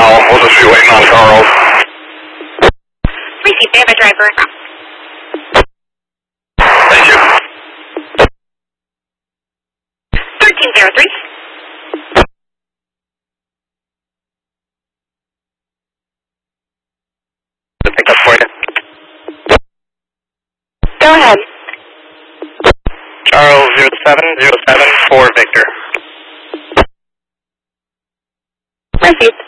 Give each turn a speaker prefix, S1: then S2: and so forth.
S1: now. We'll just be waiting on Charles.
S2: Receive, they have a driver.
S1: Thank you.
S2: 1303.
S1: To pick up for you.
S2: Go ahead.
S1: Charles 0707 for Victor.
S2: Received.